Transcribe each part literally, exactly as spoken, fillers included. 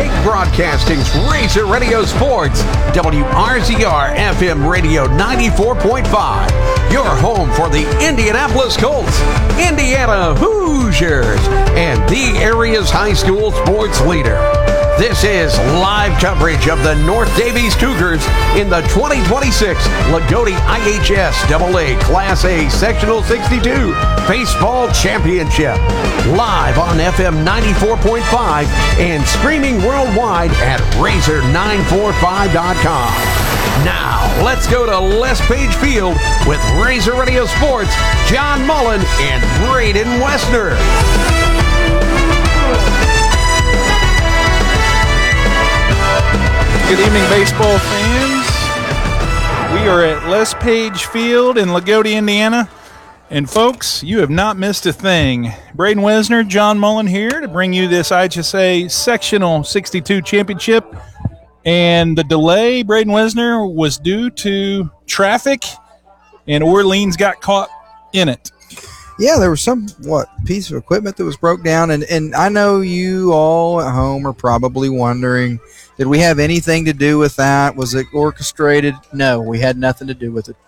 Take Broadcasting's Razor Radio Sports, W R Z R F M Radio ninety-four point five. Your home for the Indianapolis Colts, Indiana Hoosiers, and the area's high school sports leader. This is live coverage of the North Davies Cougars in the twenty twenty-six Lagodi I H S double A Class A Sectional sixty-two Baseball Championship. Live on F M ninety-four point five and streaming worldwide at razor nine forty-five dot com. Now, let's go to Les Page Field with Razor Radio Sports, John Mullen and Braden Westner. Good evening, baseball fans. We are at Les Page Field in Lagodi, Indiana. And, folks, you have not missed a thing. Braden Wesner, John Mullen here to bring you this I H S A Sectional sixty-two Championship. And the delay, Braden Wesner, was due to traffic, and Orleans got caught in it. Yeah, there was some, what, piece of equipment that was broke down. And, and I know you all at home are probably wondering, did we have anything to do with that? Was it orchestrated? No, we had nothing to do with it.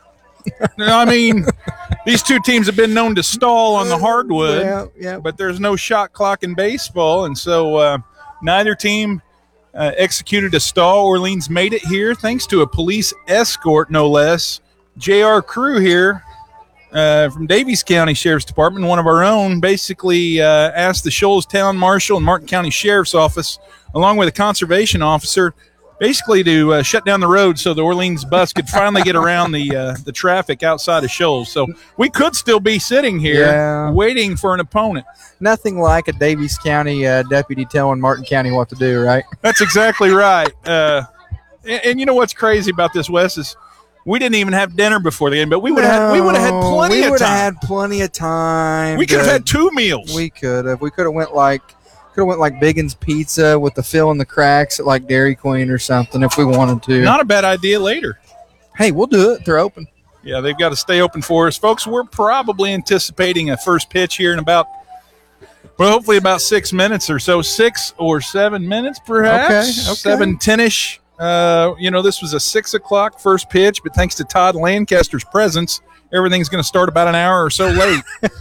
I mean, these two teams have been known to stall on the hardwood, yeah, yeah. but there's no shot clock in baseball, and so uh, neither team uh, executed a stall. Orleans made it here thanks to a police escort, no less. J R Crew here uh, from Davies County Sheriff's Department, one of our own, basically uh, asked the Shoals Town Marshal and Martin County Sheriff's Office, along with a conservation officer, basically to uh, shut down the road so the Orleans bus could finally get around the uh, the traffic outside of Shoals. So we could still be sitting here yeah. waiting for an opponent. Nothing like a Davies County uh, deputy telling Martin County what to do, right? That's exactly right. Uh, and, and you know what's crazy about this, Wes, is we didn't even have dinner before the game, but we would have no, had we would have had plenty we of would time. have had plenty of time. We could have to, had two meals. We could have. We could have went like. Could have went like Biggins Pizza with the fill in the cracks at like Dairy Queen or something if we wanted to. Not a bad idea later. Hey, we'll do it. They're open. Yeah, they've got to stay open for us. Folks, we're probably anticipating a first pitch here in about, well, hopefully about six minutes or so. Six or seven minutes, perhaps. Okay, okay. Seven, ten-ish. Uh, you know, this was a six o'clock first pitch, but thanks to Todd Lancaster's presence, everything's going to start about an hour or so late.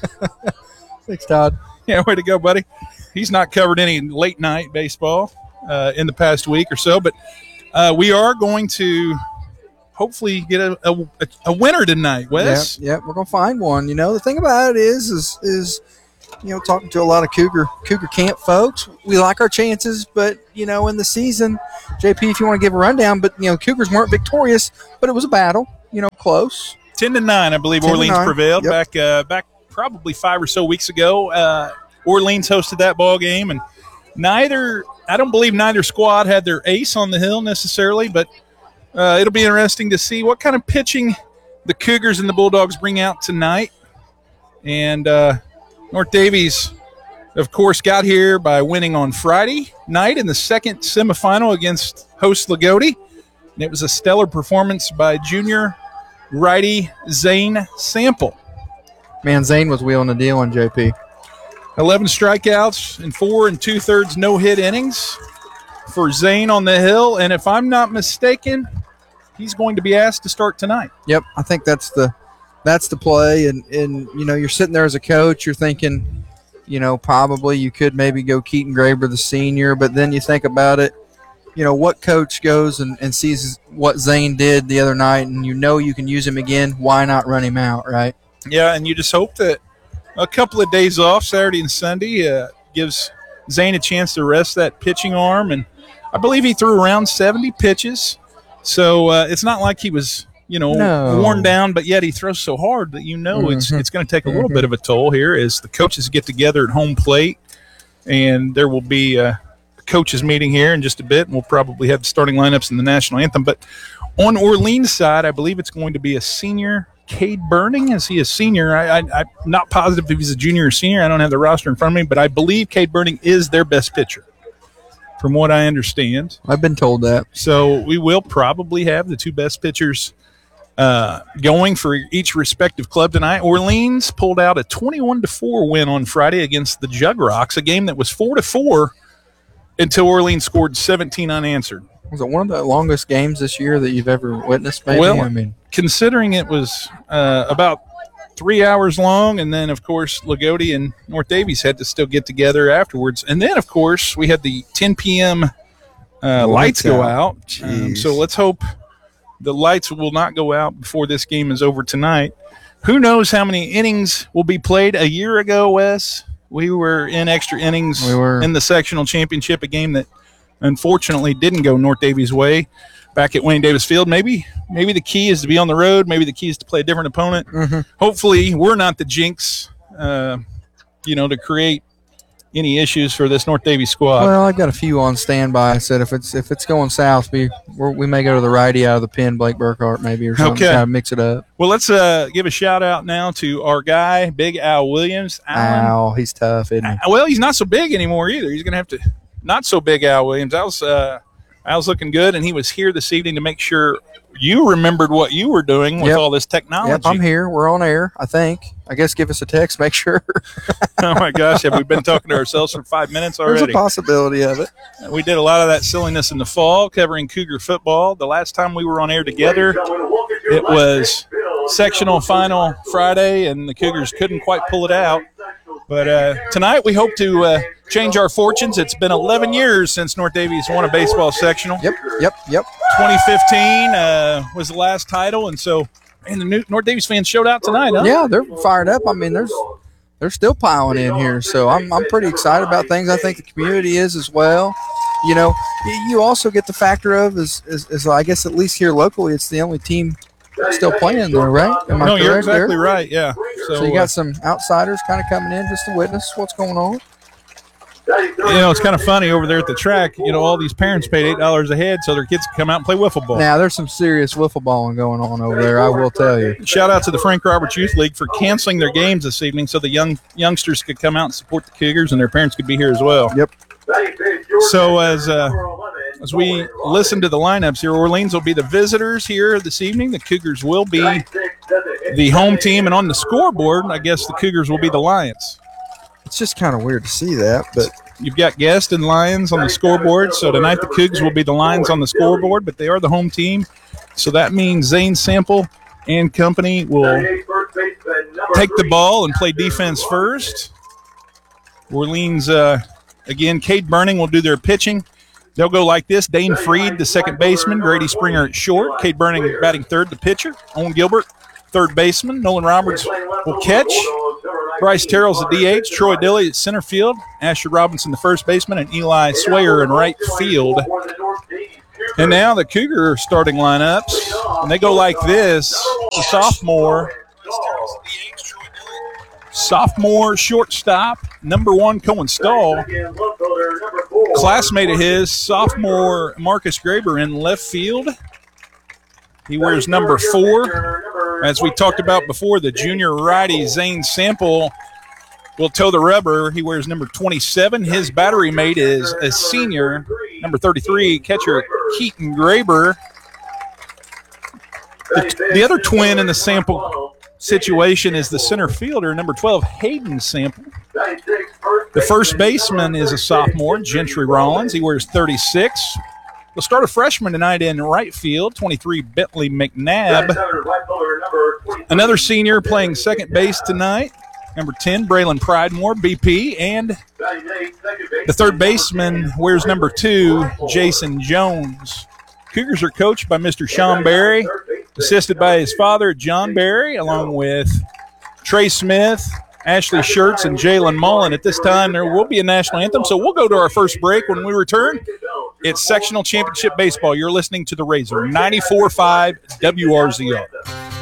Thanks, Todd. Yeah, way to go, buddy. He's not covered any late night baseball uh, in the past week or so, but uh, we are going to hopefully get a, a, a winner tonight, Wes. Yeah, yeah, we're gonna find one. You know, the thing about it is, is, is, you know, talking to a lot of Cougar Cougar camp folks, we like our chances, but you know, in the season, J P, if you want to give a rundown, but you know, Cougars weren't victorious, but it was a battle. You know, close. Ten to nine, I believe Orleans prevailed. Yep. Back, uh, back probably five or so weeks ago. Uh, Orleans hosted that ball game, and neither I don't believe neither squad had their ace on the hill necessarily, but uh, it'll be interesting to see what kind of pitching the Cougars and the Bulldogs bring out tonight. And uh, North Davies, of course, got here by winning on Friday night in the second semifinal against host Lagodi. And it was a stellar performance by junior righty Zane Sample. Man, Zane was wheeling the deal on J P. eleven strikeouts and four and two-thirds no-hit innings for Zane on the hill. And if I'm not mistaken, he's going to be asked to start tonight. Yep, I think that's the that's the play. And, and you know, you're sitting there as a coach, you're thinking, you know, probably you could maybe go Keaton Graber, the senior. But then you think about it, you know, what coach goes and, and sees what Zane did the other night, and you know you can use him again, why not run him out, right? Yeah, and you just hope that a couple of days off, Saturday and Sunday, uh, gives Zane a chance to rest that pitching arm. And I believe he threw around seventy pitches. So uh, it's not like he was, you know, no. worn down, but yet he throws so hard that you know mm-hmm. it's it's going to take a little mm-hmm. bit of a toll here as the coaches get together at home plate. And there will be a coaches meeting here in just a bit, and we'll probably have the starting lineups in the national anthem. But on Orleans' side, I believe it's going to be a senior Cade Burning. Is he a senior? I, I, I'm not positive if he's a junior or senior. I don't have the roster in front of me, but I believe Cade Burning is their best pitcher, from what I understand. I've been told that. So we will probably have the two best pitchers uh, going for each respective club tonight. Orleans pulled out a twenty-one to four win on Friday against the Jug Rocks, a game that was four to four until Orleans scored seventeen unanswered. Was it one of the longest games this year that you've ever witnessed, maybe? Well, I mean, considering it was uh, about three hours long, and then, of course, Lagodi and North Davies had to still get together afterwards. And then, of course, we had the ten p.m. Uh, lights go out. Um, so let's hope the lights will not go out before this game is over tonight. Who knows how many innings will be played? A year ago, Wes, we were in extra innings we were. in the sectional championship, a game that unfortunately didn't go North Davies' way back at Wayne Davis Field. Maybe maybe the key is to be on the road. Maybe the key is to play a different opponent. Mm-hmm. Hopefully we're not the jinx, uh, you know, to create any issues for this North Davies squad. Well, I've got a few on standby. I said if it's if it's going south, we we're, we may go to the righty out of the pen, Blake Burkhart maybe, or something, okay. kind of mix it up. Well, let's uh, give a shout-out now to our guy, Big Al Williams. Alan, Al, he's tough, isn't he? Well, he's not so big anymore either. He's going to have to – not so big Al Williams. Al's, uh, Al's looking good, and he was here this evening to make sure you remembered what you were doing with yep. all this technology. Yep, I'm here. We're on air, I think. I guess give us a text, make sure. Oh, my gosh. Have we been talking to ourselves for five minutes already? There's a possibility of it. We did a lot of that silliness in the fall covering Cougar football. The last time we were on air together, it was sectional final Friday, and the Cougars couldn't quite pull it out. But uh, tonight we hope to uh, change our fortunes. It's been eleven years since North Davies won a baseball sectional. Yep, yep, yep. twenty fifteen uh, was the last title, and so and the new North Davies fans showed out tonight, huh? Yeah, they're fired up. I mean, there's they're still piling in here, so I'm I'm pretty excited about things. I think the community is as well. You know, you also get the factor of is, is, is I guess at least here locally, it's the only team still playing there, right? Am I no, you're exactly there? right. Yeah. So, so you got uh, some outsiders kind of coming in just to witness what's going on. You know, it's kind of funny over there at the track. You know, all these parents paid eight dollars a head so their kids can come out and play wiffle ball. Now, there's some serious wiffle balling going on over there, I will tell you. Shout out to the Frank Roberts Youth League for canceling their games this evening so the young youngsters could come out and support the Cougars, and their parents could be here as well. Yep. So as uh, as we listen to the lineups here, Orleans will be the visitors here this evening. The Cougars will be the home team, and on the scoreboard, I guess the Cougars will be the Lions. It's just kind of weird to see that, but you've got Guest and Lions on the scoreboard. So tonight the Cougs will be the Lions on the scoreboard, but they are the home team. So that means Zane Sample and company will take the ball and play defense first. Orleans, uh, again, Cade Burning will do their pitching. They'll go like this. Dane Freed, the second baseman. Grady Springer at short. Cade Burning batting third, the pitcher. Owen Gilbert, third baseman. Nolan Roberts will catch. Bryce Terrell's the D H, Troy Dilly at center field, Asher Robinson the first baseman, and Eli Swayer in right field. And now the Cougar starting lineups, and they go like this. Sophomore, sophomore shortstop, number one Cohen Stahl. Classmate of his, sophomore Marcus Graber in left field. He wears number four. As we talked about before, the junior righty Zane Sample will toe the rubber. He wears number twenty-seven. His battery mate is a senior, number thirty-three, catcher Keaton Graber. The, the other twin in the Sample situation is the center fielder, number twelve, Hayden Sample. The first baseman is a sophomore, Gentry Rollins. He wears thirty-six. We'll start a freshman tonight in right field, twenty-three, Bentley McNabb. Another senior playing second base tonight, number ten, Braylon Pridemore, B P. And the third baseman wears number two, Jason Jones. Cougars are coached by Mister Sean Berry, assisted by his father, John Berry, along with Trey Smith, Ashley Schertz, and Jalen Mullen. At this time, there will be a national anthem, so we'll go to our first break. When we return, it's sectional championship baseball. You're listening to The Razor, ninety-four point five W R Z R.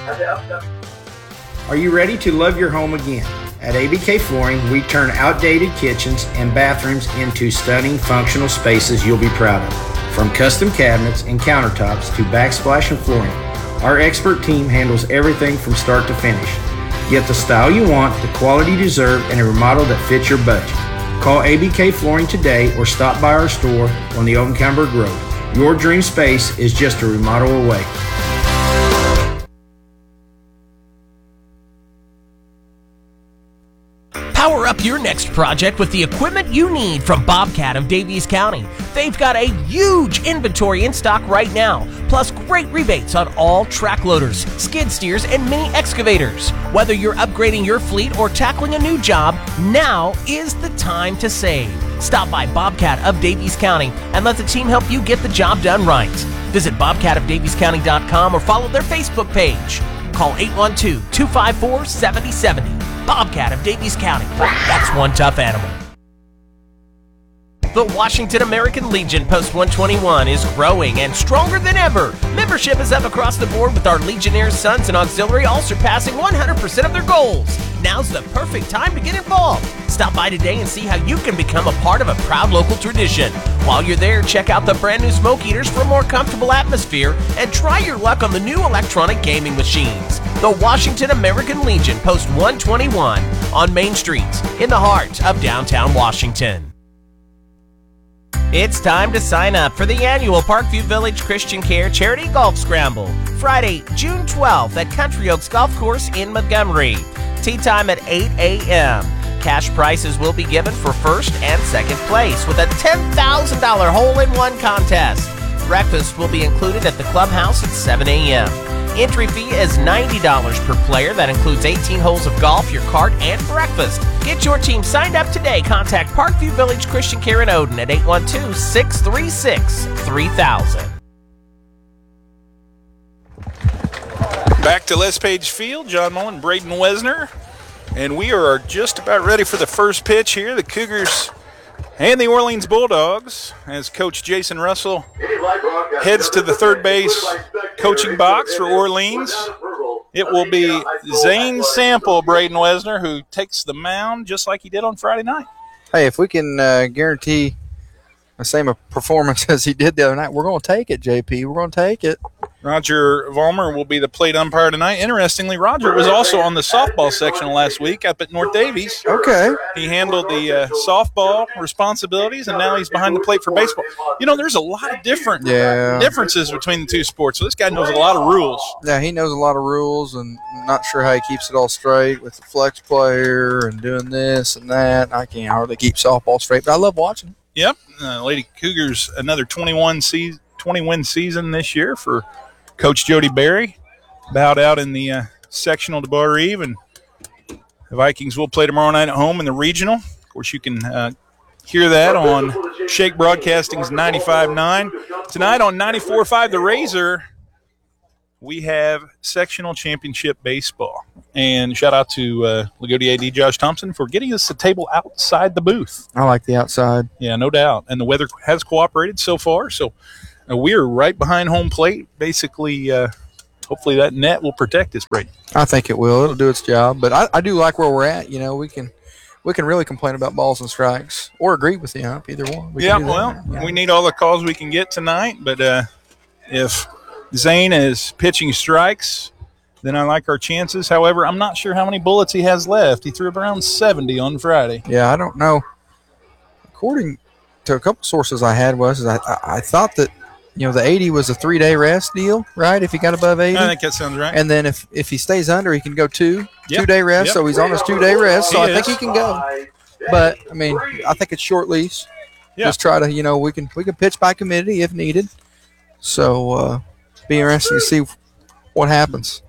Are you ready to love your home again? At A B K Flooring, we turn outdated kitchens and bathrooms into stunning functional spaces you'll be proud of. From custom cabinets and countertops to backsplash and flooring, our expert team handles everything from start to finish. Get the style you want, the quality you deserve, and a remodel that fits your budget. Call A B K Flooring today or stop by our store on the Oakenkamberg Road. Your dream space is just a remodel away. Power up Equip your next project with the equipment you need from Bobcat of Davies County. They've got a huge inventory in stock right now, plus great rebates on all track loaders, skid steers, and mini excavators. Whether you're upgrading your fleet or tackling a new job, now is the time to save. Stop by Bobcat of Davies County and let the team help you get the job done right. Visit bobcat of davies county dot com or follow their Facebook page. Call eight one two, two five four, seven zero seven zero. Bobcat of Davies County. That's one tough animal. The Washington American Legion Post one twenty-one is growing and stronger than ever. Membership is up across the board with our Legionnaires, Sons, and Auxiliary all surpassing one hundred percent of their goals. Now's the perfect time to get involved. Stop by today and see how you can become a part of a proud local tradition. While you're there, check out the brand new Smoke Eaters for a more comfortable atmosphere and try your luck on the new electronic gaming machines. The Washington American Legion Post one twenty-one on Main Street in the heart of downtown Washington. It's time to sign up for the annual Parkview Village Christian Care Charity Golf Scramble, Friday, June twelfth at Country Oaks Golf Course in Montgomery. Tee time at eight a.m. Cash prizes will be given for first and second place with a ten thousand dollars hole-in-one contest. Breakfast will be included at the clubhouse at seven a.m. Entry fee is ninety dollars per player. That includes eighteen holes of golf, your cart, and breakfast. Get your team signed up today. Contact Parkview Village Christian Care in Odin at eight one two, six three six, three thousand. Back to Les Page Field, John Mullen, Braden Wesner, and we are just about ready for the first pitch here. The Cougars and the Orleans Bulldogs, as Coach Jason Russell heads to the third base coaching box for Orleans. It will be Zane Sample, Braden Wesner, who takes the mound just like he did on Friday night. Hey, if we can uh, guarantee the same performance as he did the other night, we're going to take it, J P. We're going to take it. Roger Vollmer will be the plate umpire tonight. Interestingly, Roger was also on the softball section last week up at North Davies. Okay. He handled the uh, softball responsibilities, and now he's behind the plate for baseball. You know, there's a lot of different yeah. differences between the two sports, so this guy knows a lot of rules. Yeah, he knows a lot of rules, and I'm not sure how he keeps it all straight with the flex player and doing this and that. I can't hardly keep softball straight, but I love watching. Yep. Uh, Lady Cougars, another twenty-one se- twenty-win season this year for Coach Jody Berry. Bowed out in the uh, sectional to Bar Eve, and the Vikings will play tomorrow night at home in the regional. Of course, you can uh, hear that on Shake Broadcasting's ninety-five point nine. Tonight on ninety-four point five The Razor, we have sectional championship baseball. And shout out to uh, Lagodi A D Josh Thompson for getting us a table outside the booth. I like the outside. Yeah, no doubt. And the weather has cooperated so far, so uh, we're right behind home plate. Basically, uh, hopefully that net will protect us, Brady. I think it will. It'll do its job. But I, I do like where we're at. You know, we can we can really complain about balls and strikes or agree with the ump, either one. We yeah, can do well, that, yeah. we need all the calls we can get tonight. But uh, if Zane is pitching strikes, then I like our chances. However, I'm not sure how many bullets he has left. He threw up around seventy on Friday. Yeah, I don't know. According to a couple sources I had was I, I, I thought that, you know, the eighty was a three-day rest deal, right, if he got above eighty? I think that sounds right. And then if, if he stays under, he can go two, yep. two-day rest. Yep. So he's on his two-day rest, so he I is. think he can go. But, I mean, I think it's short lease. Yeah. Just try to, you know, we can we can pitch by committee if needed. So, uh, be interesting to see what happens.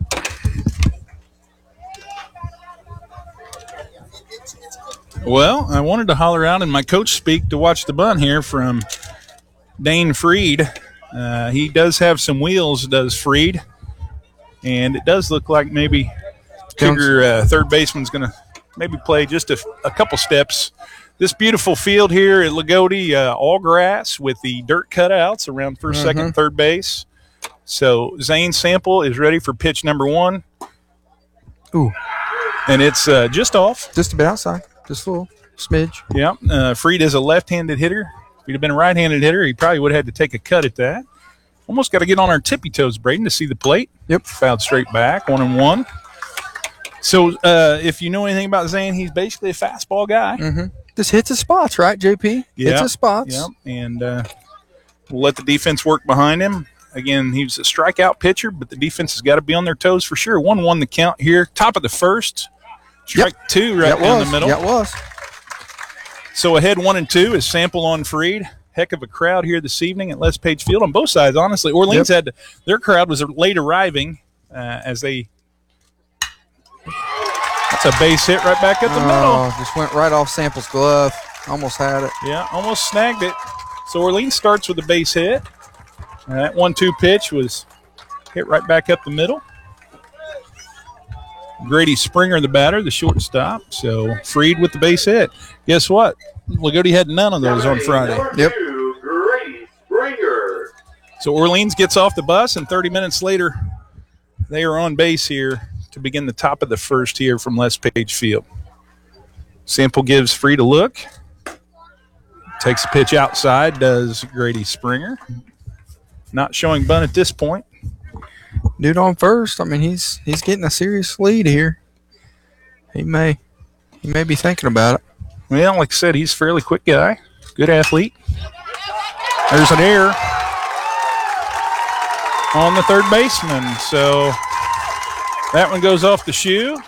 Well, I wanted to holler out in my coach speak to watch the bunt here from Dane Freed. Uh, he does have some wheels, does Freed. And it does look like maybe Cougar uh, third baseman's going to maybe play just a, a couple steps. This beautiful field here at Lagodi, uh, all grass with the dirt cutouts around first, mm-hmm. second, third base. So Zane Sample is ready for pitch number one. Ooh. And it's uh, just off. Just a bit outside. Just a little smidge. Yeah. Uh, Freed is a left-handed hitter. If he'd have been a right-handed hitter, he probably would have had to take a cut at that. Almost got to get on our tippy toes, Braden, to see the plate. Yep. Fouled straight back, one and one. So uh, if you know anything about Zane, he's basically a fastball guy. Mm-hmm. Just hits his spots, right, J P? Yeah. Hits his spots. Yep. And uh, we'll let the defense work behind him. Again, he was a strikeout pitcher, but the defense has got to be on their toes for sure. one one the count here. Top of the first. Strike yep. two right That down was. the middle. Yeah, it was. So ahead one and two is Sample on Freed. Heck of a crowd here this evening at Les Page Field on both sides, honestly. Orleans yep. had – their crowd was late arriving uh, as they – that's a base hit right back at the oh, middle. Just went right off Sample's glove. Almost had it. Yeah, almost snagged it. So Orleans starts with a base hit. And that one two pitch was hit right back up the middle. Grady Springer, the batter, the shortstop. So Freed with the base hit. Guess what? Lagodi had none of those on Friday. Yep. Grady Springer. So Orleans gets off the bus, and thirty minutes later, they are on base here to begin the top of the first here from Les Page Field. Sample gives Freed a look. Takes a pitch outside, does Grady Springer. Not showing bunt at this point. Dude on first. I mean, he's he's getting a serious lead here. He may he may be thinking about it. Well, like I said, he's a fairly quick guy. Good athlete. There's an error on the third baseman. So that one goes off the shoe.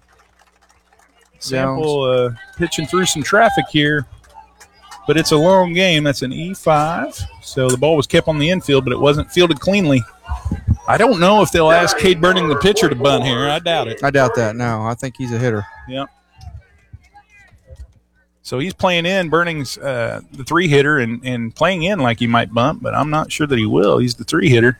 Sample uh, pitching through some traffic here. But it's a long game. That's an E five. So the ball was kept on the infield, but it wasn't fielded cleanly. I don't know if they'll ask Cade Burning, the pitcher, to bunt here. I doubt it. I doubt that, no. I think he's a hitter. Yep. So he's playing in. Burning's uh, the three-hitter and, and playing in like he might bunt, but I'm not sure that he will. He's the three-hitter.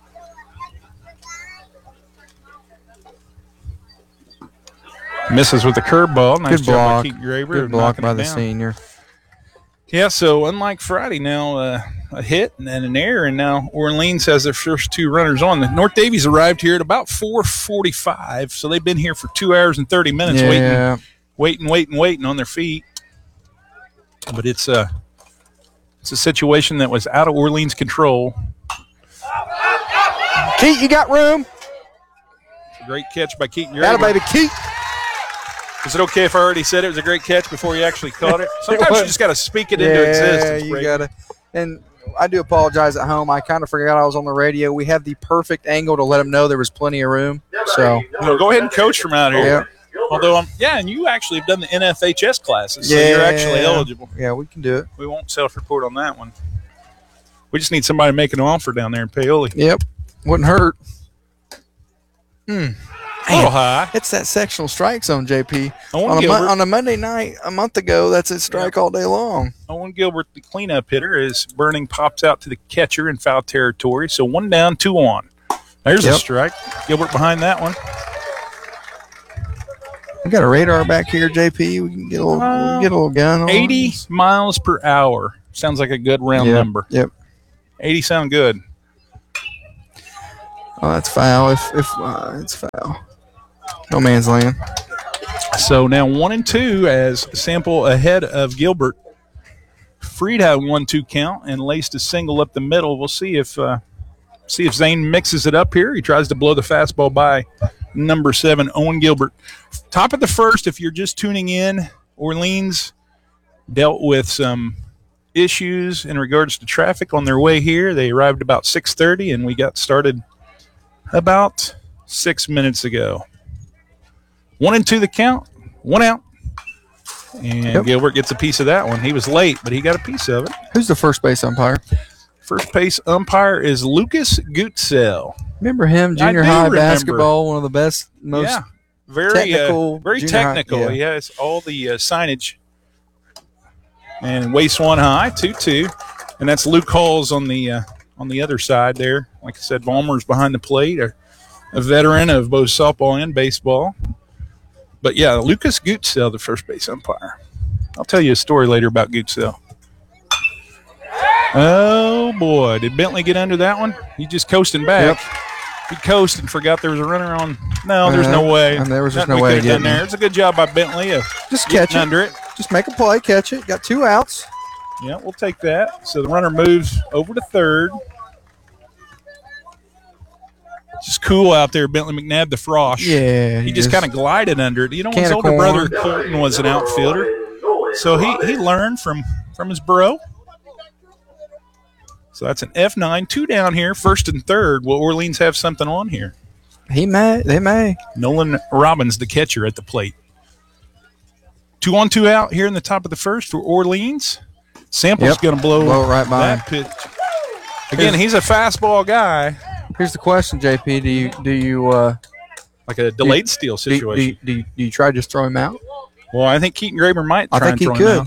Misses with the curveball. Nice Good job block. by Keith Graber. Good block by the down. senior. Yeah, so unlike Friday now, uh, a hit and then an error, and now Orleans has their first two runners on. The North Davies arrived here at about four forty-five, so they've been here for two hours and thirty minutes yeah. waiting, waiting, waiting, waiting on their feet. But it's a, it's a situation that was out of Orleans' control. Keith, you got room. Great catch by Keaton Graber. Got it, baby, Keith. Is it okay if I already said it was a great catch before you actually caught it? Sometimes you just got to speak it yeah, into existence. Yeah, you got to. And I do apologize at home. I kind of forgot I was on the radio. We have the perfect angle to let them know there was plenty of room. So well, go ahead and coach from out here. Yeah. Although, I'm, yeah, and you actually have done the N F H S classes, so yeah, you're actually eligible. Yeah, we can do it. We won't self-report on that one. We just need somebody to make an offer down there in Paoli. Yep. Wouldn't hurt. Hmm. A little high. It's that sectional strike zone, J P. Owen on, a Gilbert, mo- on a Monday night a month ago, that's a strike yeah. all day long. Owen Gilbert, the cleanup hitter, is Burning pops out to the catcher in foul territory. So one down, two on. There's yep. a strike. Gilbert behind that one. We got a radar back here, J P. We can get a little, uh, get a little gun on. eighty miles per hour. Sounds like a good round yep. number. Yep. eighty sound good. Oh, that's foul. If if uh, it's foul. No man's land. So now one and two as Sample ahead of Gilbert. Freed had one two count and laced a single up the middle. We'll see if uh, see if Zane mixes it up here. He tries to blow the fastball by number seven, Owen Gilbert. Top of the first, if you're just tuning in, Orleans dealt with some issues in regards to traffic on their way here. They arrived about six thirty, and we got started about six minutes ago. One and two the count, one out. And yep. Gilbert gets a piece of that one. He was late, but he got a piece of it. Who's the first base umpire? First base umpire is Lucas Gutzell. Remember him, junior high remember. basketball, one of the best, most yeah. very, technical. Uh, very technical. High, yeah. He has all the uh, signage. And waist one high, two two. And that's Luke Halls on the uh, on the other side there. Like I said, Vollmer's behind the plate, a, a veteran of both softball and baseball. But, yeah, Lucas Gutzell, the first base umpire. I'll tell you a story later about Gutzell. Oh, boy. Did Bentley get under that one? He just coasting back. Yep. He coasted and forgot there was a runner on. No, there's uh, no way. And there was just Nothing no way getting there. It's a good job by Bentley of just catch it. under it. Just make a play, catch it. Got two outs. Yeah, we'll take that. So the runner moves over to third. Just cool out there, Bentley McNabb, the frosh. Yeah. He, he just kind of glided under it. You know, his older corn. brother Colton was an outfielder. So he, he learned from, from his bro. So that's an F nine, two down here, first and third. Will Orleans have something on here? He may. They may. Nolan Robbins, the catcher, at the plate. Two on, two out here in the top of the first for Orleans. Sample's Yep. going to blow, Blow it right by that pitch. Again, he's a fastball guy. Here's the question, J P. Do you do you uh, Like a delayed steal do, do, situation. do, do, do you try to just throw him out? Well, I think Keaton Graber might try I think and he throw him could. out.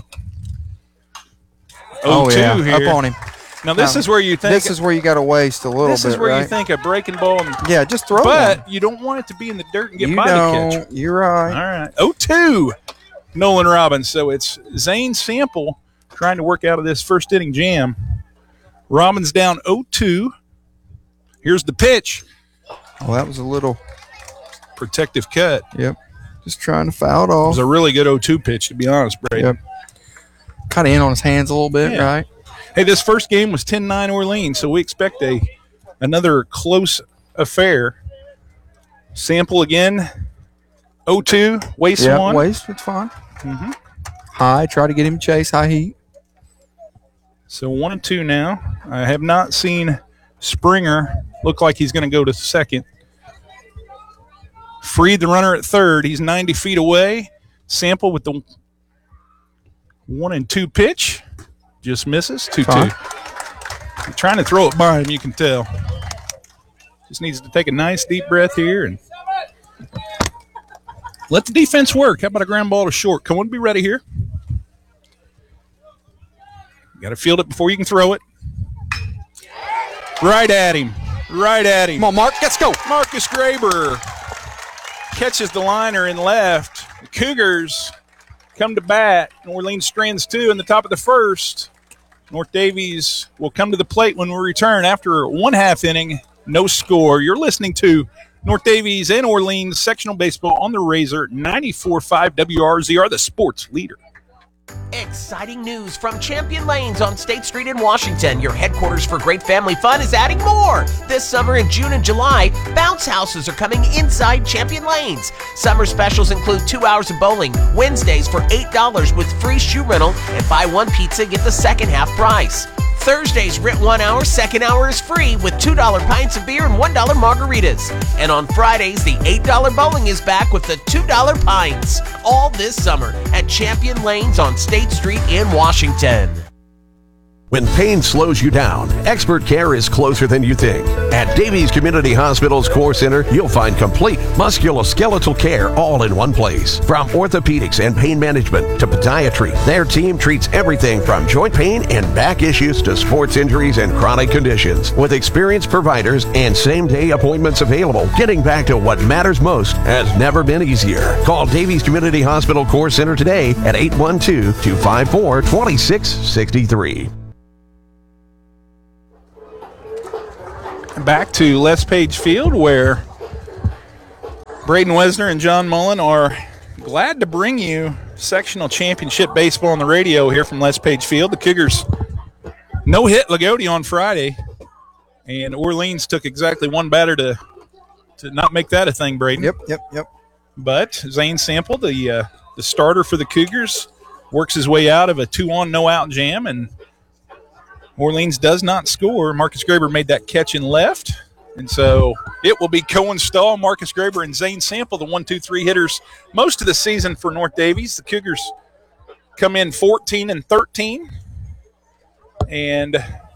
oh two yeah, here. up on him. Now, this Now, is where you think This is where you got to waste a little this bit, is where right? you think a breaking ball, and, Yeah, just throw but him. you don't want it to be in the dirt and get You by the don't. catcher. You're right. All right. oh two, Nolan Robbins. So it's Zane Sample trying to work out of this first inning jam. Robbins down oh two. Here's the pitch. Well, that was a little. Protective cut. Yep. Just trying to foul it It off. was a really good oh two pitch, to be honest, Brady. Yep. Kind of in on his hands a little bit, Yeah. right? Hey, this first game was ten nine Orleans, so we expect a another close affair. Sample again, oh two, waste Yeah, one. waste. It's fine. Mhm. High. Try to get him chase high heat. So one and two now. I have not seen Springer look like he's going to go to second. Freed the runner at third. He's ninety feet away. Sample with the one and two pitch. Just misses. two two. Fine. I'm trying to throw it by him, you can tell. Just needs to take a nice deep breath here and let the defense work. How about a ground ball to short? Come on, be ready here. You got to field it before you can throw it. Right at him. Right at him. Come on, Mark. Let's go. Marcus Graber catches the liner in left. The Cougars come to bat. New Orleans strands two in the top of the first. North Davies will come to the plate when we return after one half inning. No score. You're listening to North Davies and Orleans sectional baseball on the Razor ninety-four point five W R Z R, the sports leader. Exciting news from Champion Lanes on State Street in Washington. Your headquarters for great family fun is adding more. This summer in June and July, bounce houses are coming inside Champion Lanes. Summer specials include two hours of bowling, Wednesdays for eight dollars with free shoe rental, and buy one pizza, get the second half price. Thursdays, rent one hour, second hour is free with two dollar pints of beer and one dollar margaritas. And on Fridays, the eight dollar bowling is back with the two dollar pints. All this summer at Champion Lanes on State Street in Washington. When pain slows you down, expert care is closer than you think. At Davies Community Hospital's Core Center, you'll find complete musculoskeletal care all in one place. From orthopedics and pain management to podiatry, their team treats everything from joint pain and back issues to sports injuries and chronic conditions. With experienced providers and same-day appointments available, getting back to what matters most has never been easier. Call Davies Community Hospital Core Center today at eight one two, two five four, two six six three. Back to Les Page Field, where Braden Wesner and John Mullen are glad to bring you sectional championship baseball on the radio here from Les Page Field. The Cougars no hit Lagodi on Friday, and Orleans took exactly one batter to to not make that a thing, Braden. Yep, yep, yep. But Zane Sample, the uh, the starter for the Cougars, works his way out of a two-on, no-out jam, and Orleans does not score. Marcus Graber made that catch in left. And so it will be Cohen Stahl, Marcus Graber, and Zane Sample, the one, two, three hitters most of the season for North Davies. The Cougars come in fourteen and thirteen. And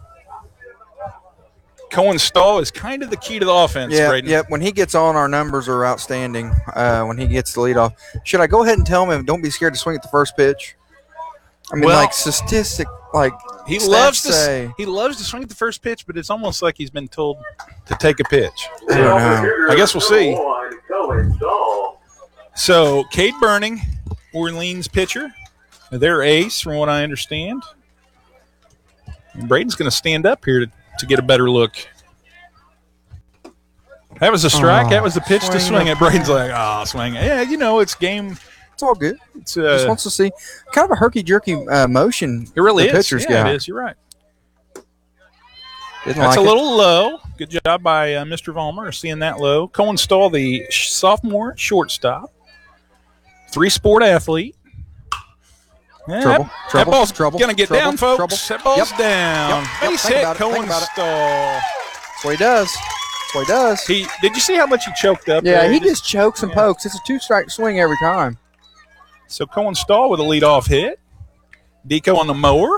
Cohen Stahl is kind of the key to the offense, Yeah, Braden. yeah. When he gets on, our numbers are outstanding. Uh, when he gets the lead off, should I go ahead and tell him, don't be scared to swing at the first pitch? I mean, Well, like statistic, like He stats loves to say. he loves to swing at the first pitch, but it's almost like he's been told to take a pitch. I don't know. I guess we'll see. One, Cohen Stahl. So, Cade Burning, Orleans pitcher, their ace, from what I understand. And Braden's going to stand up here to, to get a better look. That was a strike. Oh, that was the pitch to swing swing it. it. Braden's like, oh, swing it. Yeah, you know, it's game. It's all good. It's Just uh, wants to see kind of a herky jerky uh, motion. it really the is. pitcher's Yeah, got. it is. You're right. Didn't That's like a it. little low. Good job by uh, Mister Vollmer seeing that low. Cohen Stahl, the sh- sophomore shortstop, three-sport athlete. Yeah, Trouble, that, trouble, that ball's trouble, going to get trouble, down, folks. trouble. That ball's Yep. down. Yep, yep. Base Think hit, about it, think Cohen about it. Stahl. That's what he does. That's what he does. He, did you see how much he choked up Yeah, there? he just chokes and yeah. pokes. It's a two-strike swing every time. So Cohen Stahl with a leadoff hit. Deco on the mower.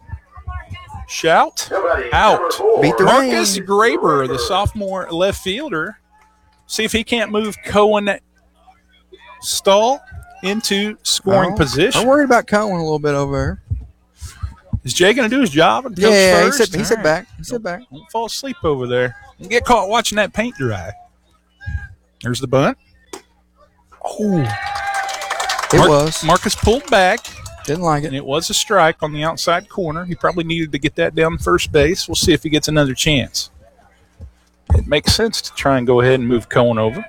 Shout out. Beat the Marcus rain. Graber, the sophomore left fielder. See if he can't move Cohen Stahl into scoring Oh, position. I'm worried about Cohen a little bit over there. Is Jay going to do his job? And coach Yeah, he first? said, he All said right. back. He said back. Don't fall asleep over there. Don't get caught watching that paint dry. There's the bunt. Oh, it Mar- was. Marcus pulled back, Didn't like and it. it was a strike on the outside corner. He probably needed to get that down first base. We'll see if he gets another chance. It makes sense to try and go ahead and move Cohen over.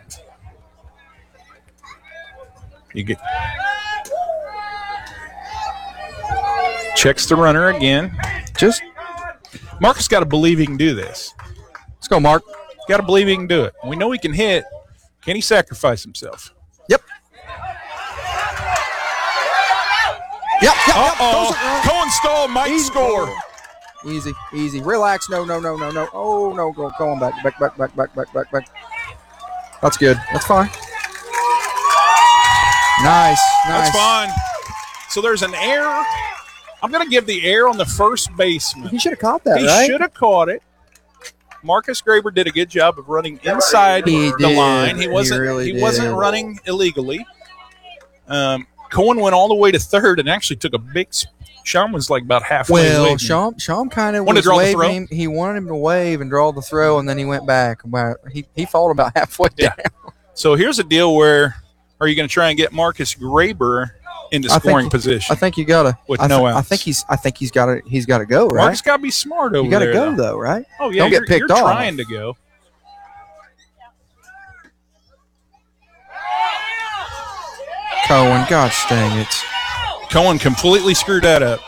You get checks the runner again. Just Marcus got to believe he can do this. let's go, Mark. Got to believe he can do it. We know he can hit. Can he sacrifice himself? Yep. Yep. Yep. yep. Uh-oh. Those are- Cohen Stahl might Easy. score. Easy, easy. Relax. No, no, no, no, no. Oh, no. Go, going back, back, back, back, back, back, back, back. That's good. That's fine. Nice, nice. That's fine. So there's an error. I'm going to give the error on the first baseman. He should have caught that, He right? should have caught it. Marcus Graber did a good job of running inside He the did. line. He He wasn't. really he did. wasn't running illegally. Um, Cohen went all the way to third and actually took a big. Sean was like about halfway. Well, waving. Sean, Sean kind of Wanted was to draw the throw? waving him. He wanted him to wave and draw the throw, and then he went back. About he he followed about halfway Yeah. down. So here's a deal where are you going to try and get Marcus Graber into I think- scoring position? I think you gotta. With I, no I outs. think he's. I think he's got to. He's got to go. Right. Marcus got to be smart over you got to there. go though. though, right? Oh yeah, Don't get you're, picked you're off. trying to go. Cohen, gosh dang it! Cohen completely screwed that up.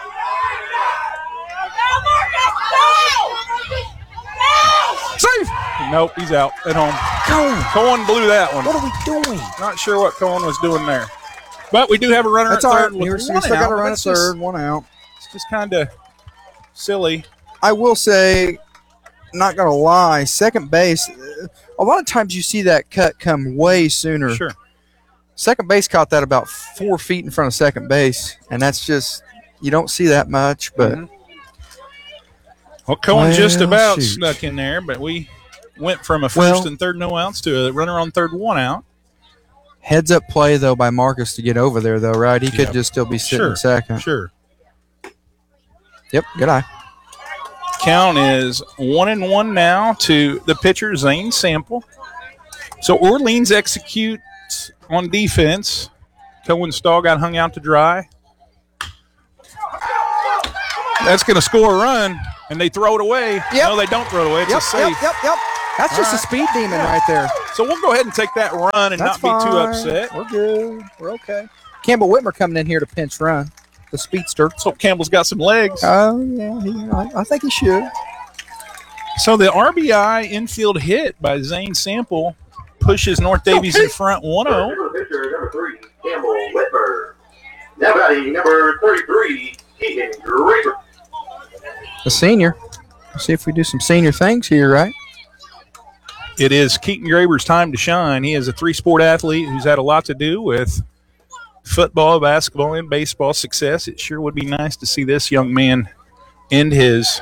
Safe. Nope, he's out at home. Cohen, Cohen blew that one. what are we doing? Not sure what Cohen was doing there. But we do have a runner That's at all right. third with You're one still got to out. run a That's just- third, one out. It's just kind of silly. I will say, not gonna lie, second base. uh, A lot of times you see that cut come way sooner. Sure. Second base caught that about four feet in front of second base, and that's just you don't see that much. But Mhm. Well, Cohen just Well, about shoot. snuck in there, but we went from a first Well- and third no outs to a runner on third one out. heads up play though by Marcus to get over there though, right? He could Yeah. just still be sitting Sure. in second. Sure. Yep, good eye. Count is one and one now to the pitcher, Zane Sample. So Orleans executes on defense. Cohen Stahl got hung out to dry. That's going to score a run, and they throw it away. Yep. No, they don't throw it away. It's Yep, a safe. yep, yep, yep. That's All just right. a speed demon right there. So we'll go ahead and take that run and That's not be too fine. upset. We're good. We're okay. Campbell Whitmer coming in here to pinch run, the speedster. Let's hope Campbell's got some legs. Oh yeah, he, I, I think he should. So the R B I infield hit by Zane Sample pushes North Davies in front one oh. Number pitcher, number three, Campbell Whitmer. Now batting, number thirty-three, Keegan Graber. The senior. Let's see if we do some senior things here, right? It is Keaton Graber's time to shine. He is a three-sport athlete who's had a lot to do with football, basketball, and baseball success. It sure would be nice to see this young man end his.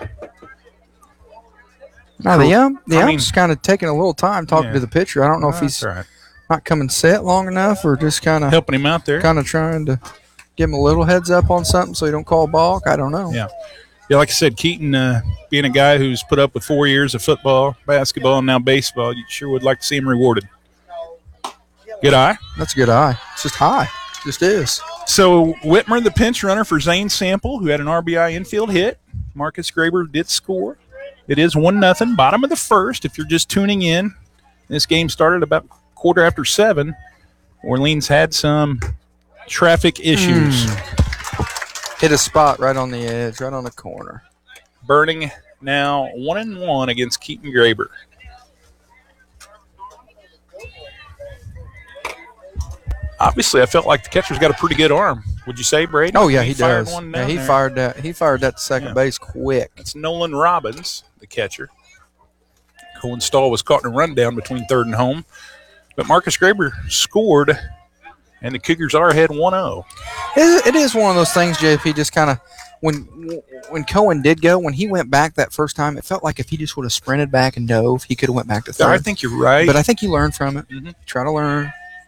Now the ump, the I ump's kind of taking a little time talking Yeah. to the pitcher. I don't know if he's That's right. not coming set long enough, or just kind of Helping him out there. kind of trying to give him a little heads up on something so he don't call balk. I don't know. Yeah. Yeah, like I said, Keaton, uh, being a guy who's put up with four years of football, basketball, and now baseball, you sure would like to see him rewarded. Good eye. That's a good eye. It's just high. Just is. So Whitmer, the pinch runner for Zane Sample, who had an R B I infield hit. Marcus Graber did score. It is one nothing. Bottom of the first. If you're just tuning in, this game started about quarter after seven. Orleans had some traffic issues. Hit a spot right on the edge, right on the corner. Burning now one and one against Keaton Graber. Obviously, I felt like the catcher's got a pretty good arm. Would you say, Brady? Oh yeah, he, fired does. one Yeah, down he there. fired that. He fired that to second Yeah. base quick. It's Nolan Robbins, the catcher. Cohen Stahl was caught in a rundown between third and home. But Marcus Graber scored And the Cougars are ahead one oh. It is one of those things, J P, just kind of when when Cohen did go, when he went back that first time, it felt like if he just would have sprinted back and dove, he could have went back to third. I think you're right. But I think he learned from it. Mm-hmm. Try to learn.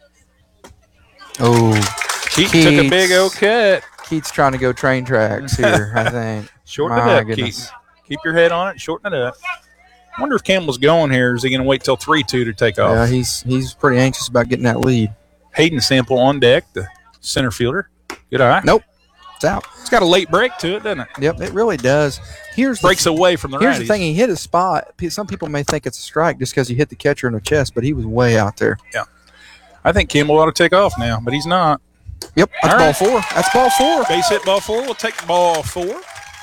Oh, Keats, Keats took a big old cut. Keats trying to go train tracks here, I think. Shorten it up, Keats. Keep your head on it. Shorten it up. I wonder if Campbell's going here. Is he going to wait till three two to take off? Yeah, he's he's pretty anxious about getting that lead. Hayden Sample on deck, the center fielder. Good eye. Nope. It's out. It's got a late break to it, doesn't it? Yep, it really does. Here's Breaks the, away from the Here's righties. the thing. He hit his spot. Some people may think it's a strike just because he hit the catcher in the chest, but he was way out there. Yeah. I think Campbell ought to take off now, but he's not. Yep, that's All ball right. four. That's ball four. Base hit ball four. We'll take ball four.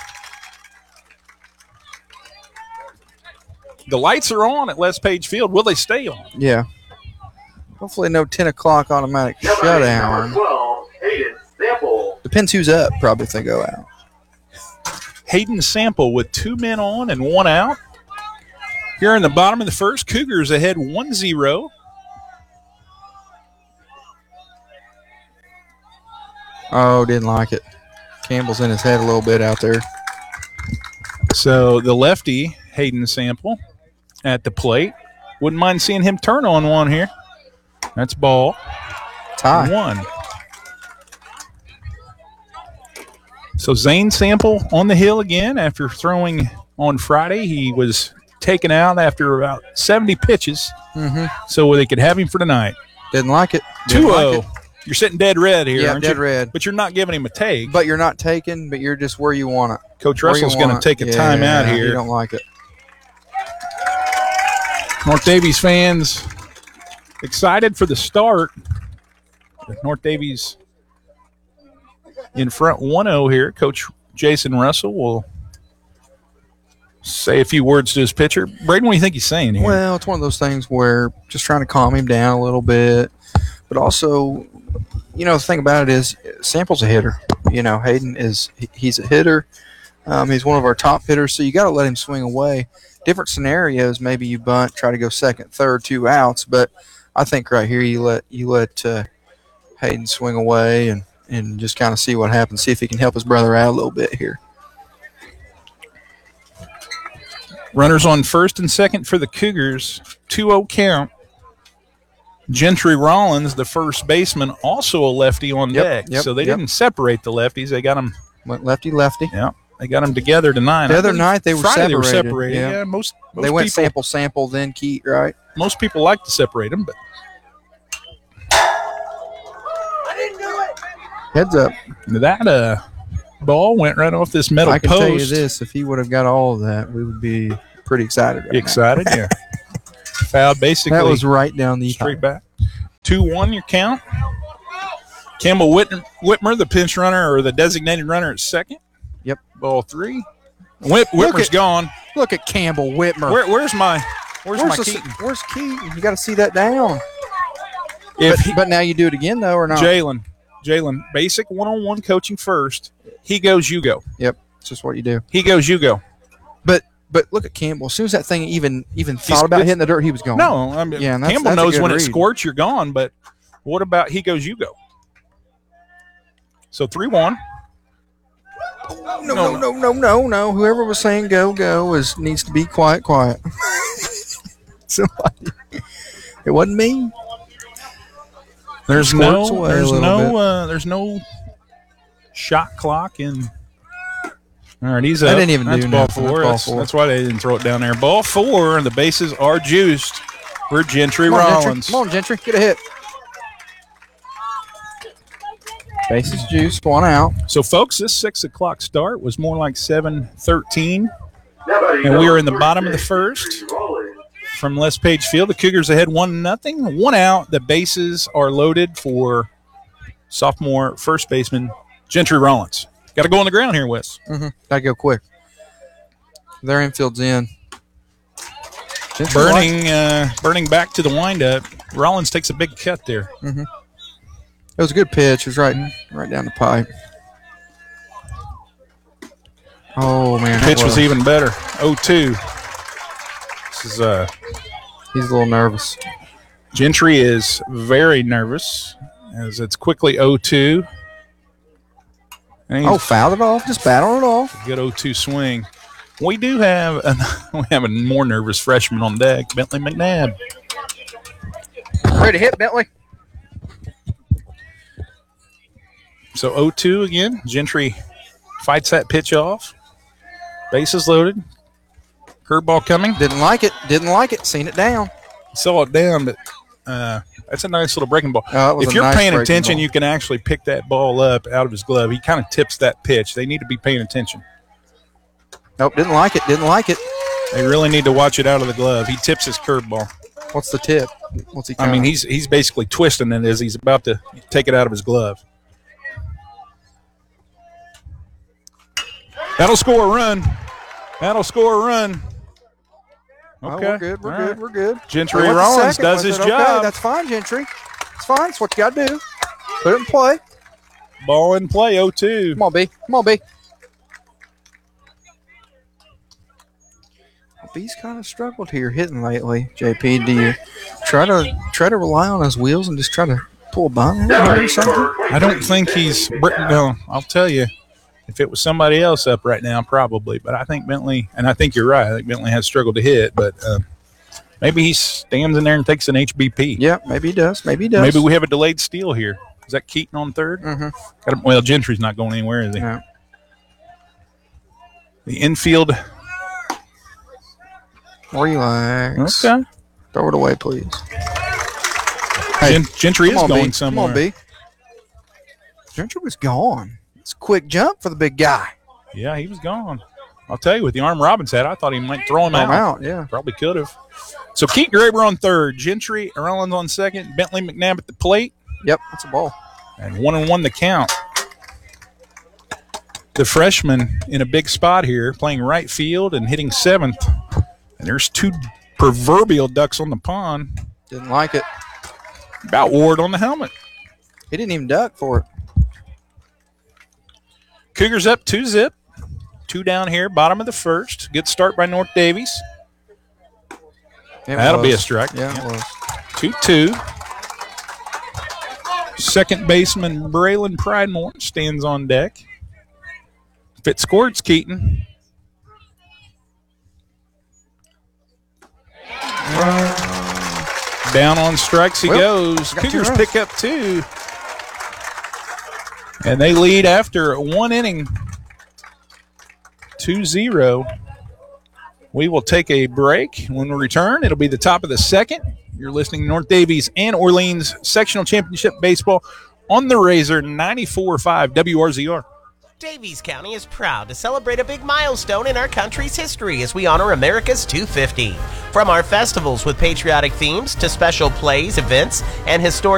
The lights are on at Les Page Field. Will they stay on? Yeah. Hopefully no ten o'clock automatic shutdown. twelve, Hayden Sample. Depends who's up, probably, if they go out. Hayden Sample with two men on and one out. Here in the bottom of the first, Cougars ahead one zero. Oh, didn't like it. Campbell's in his head a little bit out there. So the lefty, Hayden Sample, at the plate. Wouldn't mind seeing him turn on one here. That's ball Tie. one. So Zane Sample on the hill again after throwing on Friday. He was taken out after about seventy pitches, Mm-hmm. so they could have him for tonight. Didn't like it. Didn't two oh. like it. You're sitting dead red here, Yeah, aren't dead you? red. But you're not giving him a take. But you're not taking, but you're just where you want it. Coach Where you Russell's going to want take a it. timeout Yeah, here. You don't like it. North Davies fans excited for the start. North Davies in front one oh here. Coach Jason Russell will say a few words to his pitcher. Braden, what do you think he's saying here? Well, it's one of those things where just trying to calm him down a little bit. But also, you know, the thing about it is Sample's a hitter. You know, Hayden is he's a hitter. Um, he's one of our top hitters, so you got to let him swing away. Different scenarios, maybe you bunt, try to go second, third, two outs. But I think right here you let you let uh, Hayden swing away and, and just kind of see what happens, see if he can help his brother out a little bit here. Runners on first and second for the Cougars. two oh count. Gentry Rollins, the first baseman, also a lefty on Yep, deck. yep, so they yep. didn't separate the lefties. They got them. Went lefty-lefty. Yeah, they got them together tonight. The I other believe night they were Friday separated. They were separated. Yeah. Yeah, most, most They went people, sample, sample, then Keat, right? Most people like to separate them, but Heads up. that uh, ball went right off this metal I can post. tell you this: if he would have got all of that, we would be pretty excited. Right Excited, yeah. Foul basically. That was right down the straight back. two one your count. Campbell Whitmer, Whitmer, the pinch runner or the designated runner at second. Yep. Ball three. Whit, Look Whitmer's at- gone. Look at Campbell Whitmer. Where, where's my Where's, where's, my the, Keaton? where's Keaton? You got to see that down. If But, he, but now you do it again, though, or not? Jalen, Jalen, basic one-on-one coaching first. He goes, you go. Yep. It's just what you do. He goes, you go. But but look at Campbell. As soon as that thing even even He's- thought about it's- hitting the dirt, he was gone. No, I mean, Yeah, and that's- Campbell that's a knows good when it read. squirts, you're gone. But what about he goes, you go? So three one. no, no, no, no, no, no. Whoever was saying go, go is needs to be quiet, quiet. Somebody. It wasn't me. There's Squirts no, away a there's little no, bit. uh, there's no shot clock in. All right, he's I up. didn't even That's do ball nothing. four. That's ball That's, four. that's why they didn't throw it down there. Ball four, and the bases are juiced for Gentry Come on, Gentry. Rollins. Come on, Gentry. Get a hit. Bases juice, one out. So, folks, this six o'clock start was more like seven thirteen, Nobody and we are in the knows bottom of the first. From Les Page Field, the Cougars ahead one nothing, one out. The bases are loaded for sophomore first baseman Gentry Rollins. Got to go on the ground here, Wes. Mm-hmm. Gotta go quick. Their infield's in. Gentry Burning, uh, burning back to the windup. Rollins takes a big cut there. It was a good pitch. It was right, right down the pipe. Oh man, that Pitch was even better. oh two. This is uh, He's a little nervous. Gentry is very nervous. as it's quickly oh two. Oh, fouled it off. Just battled it off. Good oh two swing. We do have a, we have a more nervous freshman on deck, Bentley McNabb. Ready to hit, Bentley. So oh two again. Gentry fights that pitch off. Bases loaded. Curveball coming. Didn't like it. Didn't like it. Seen it down. Saw it down, but uh, that's a nice little breaking ball. Oh, if you're nice paying attention, ball. you can actually pick that ball up out of his glove. He kind of tips that pitch. They need to be paying attention. Nope, didn't like it. Didn't like it. They really need to watch it out of the glove. He tips his curveball. What's the tip? What's he? I mean, he's he's basically twisting it as he's about to take it out of his glove. That'll score a run. That'll score a run. Okay, Okay, oh, we're good. We're all good. right. We're good. Gentry Went to Rollins second. does I his said, job. Okay, that's fine, Gentry. It's fine. It's what you got to do. Put it in play. Ball in play, oh two. Come on, B. Come on, B. B's kind of struggled here hitting lately. J P, do you try to try to rely on his wheels and just try to pull a bunt or something? I don't think he's – no, I'll tell you. If it was somebody else up right now, probably. But I think Bentley – and I think you're right. I think Bentley has struggled to hit. But uh, maybe he stands in there and takes an H B P. Yeah, maybe he does. Maybe he does. Maybe we have a delayed steal here. Is that Keaton on third? Mm-hmm. Well, Gentry's not going anywhere, is he? Yeah. The infield – Relax. Okay. Throw it away, please. Hey, Gen- Gentry is on, going B. somewhere. Come on, B. Gentry was gone. It's a quick jump for the big guy. Yeah, he was gone. I'll tell you, with the arm Robbins had, I thought he might throw him I'm out. out, yeah. Probably could have. So Keaton Graber on third, Gentry, Rollins on second, Bentley McNabb at the plate, Yep, that's a ball. and one and one the count. The freshman in a big spot here, playing right field and hitting seventh. And there's two proverbial ducks on the pond. Didn't like it. About Ward on the helmet. He didn't even duck for it. Cougars up two zip. Two down here, bottom of the first. Good start by North Davies. It That'll was. be a strike. Yeah, Yeah. it was. two two. Second baseman Braylon Pridemore stands on deck. If it scores, Keaton. Down on strikes he Well, goes. got two Cougars runs. pick up two. And they lead after one inning. two zero. We will take a break. When we return, it'll be the top of the second. You're listening to North Davies and Orleans Sectional Championship Baseball on the Razor ninety-four point five W R Z R. Davies County is proud to celebrate a big milestone in our country's history as we honor America's two fifty. From our festivals with patriotic themes to special plays, events, and historic